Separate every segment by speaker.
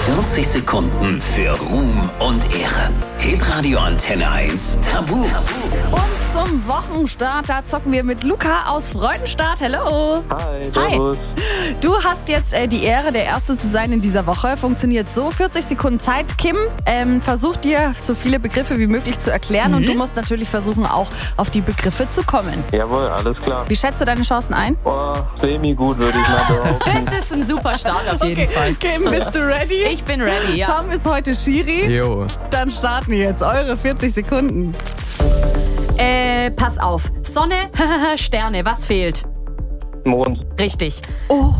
Speaker 1: 40 Sekunden für Ruhm und Ehre. Hitradio Antenne 1 Tabu.
Speaker 2: Und zum Wochenstart, da zocken wir mit Luca aus Freudenstadt. Hello.
Speaker 3: Hi, servus.
Speaker 2: Du hast jetzt die Ehre, der Erste zu sein in dieser Woche. Funktioniert so, 40 Sekunden Zeit. Kim versucht dir so viele Begriffe wie möglich zu erklären und du musst natürlich versuchen, auch auf die Begriffe zu kommen.
Speaker 3: Jawohl, alles klar.
Speaker 2: Wie schätzt du deine Chancen ein?
Speaker 3: Semi-gut, würde ich mal behaupten.
Speaker 4: Das ist ein super Start auf jeden Fall.
Speaker 2: Kim, bist du ready?
Speaker 4: Ich bin ready, ja.
Speaker 2: Tom ist heute Schiri.
Speaker 5: Jo.
Speaker 2: Dann starten wir jetzt eure 40 Sekunden.
Speaker 4: Pass auf. Sonne, Sterne, was fehlt?
Speaker 3: Mond.
Speaker 4: Richtig.
Speaker 2: Oh.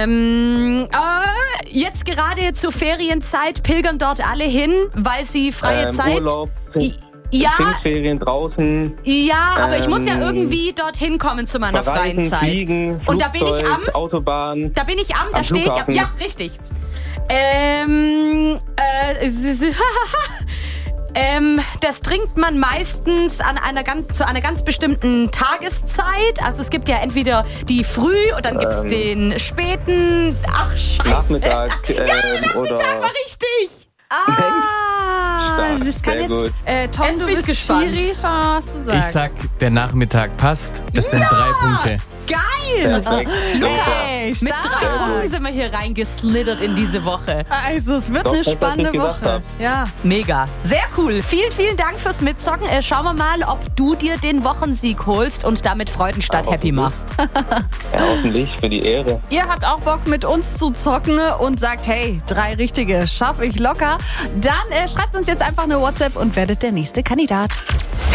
Speaker 4: Jetzt gerade zur Ferienzeit pilgern dort alle hin, weil sie freie Zeit...
Speaker 3: Urlaub,
Speaker 4: Ja,
Speaker 3: Pfingstferien draußen.
Speaker 4: ja, aber ich muss ja irgendwie dorthin kommen zu meiner freien
Speaker 3: Verreisen,
Speaker 4: Zeit.
Speaker 3: Fliegen,
Speaker 4: Und da bin ich
Speaker 3: Flugzeug, Autobahn.
Speaker 4: Da bin ich da
Speaker 3: Am
Speaker 4: stehe ich am...
Speaker 3: Flughafen.
Speaker 4: Ja, richtig. Das trinkt man meistens zu einer ganz bestimmten Tageszeit. Also es gibt ja entweder die Früh und dann gibt es den späten... Ach, scheiße.
Speaker 3: Nachmittag.
Speaker 4: Nachmittag war richtig.
Speaker 2: Das kann
Speaker 3: Sehr gut.
Speaker 2: Tom,
Speaker 4: Jetzt
Speaker 2: du
Speaker 4: bin ich
Speaker 2: bist
Speaker 4: gespannt.
Speaker 2: Schiri, schau mal, was du sagst.
Speaker 5: Ich sag, der Nachmittag passt. Das sind 3 Punkte.
Speaker 4: Geil.
Speaker 3: Perfekt. Super.
Speaker 2: Hey,
Speaker 4: Mit
Speaker 2: stark.
Speaker 4: 3 Punkten sind wir hier reingeslittert in diese Woche.
Speaker 2: Also es wird
Speaker 3: Doch,
Speaker 2: eine
Speaker 3: das, was
Speaker 2: spannende
Speaker 3: ich gedacht
Speaker 2: Woche.
Speaker 3: hab.
Speaker 2: Ja.
Speaker 4: Mega. Sehr cool. Vielen, vielen Dank fürs Mitzocken. Schauen wir mal, ob du dir den Wochensieg holst und damit Freudenstadt
Speaker 3: Ja,
Speaker 4: happy
Speaker 3: hoffentlich.
Speaker 4: machst.
Speaker 3: Ja, hoffentlich für die Ehre.
Speaker 2: Ihr habt auch Bock mit uns zu zocken und sagt, hey, 3 richtige schaffe ich locker. Dann schreibt uns jetzt einfach eine WhatsApp und werdet der nächste Kandidat.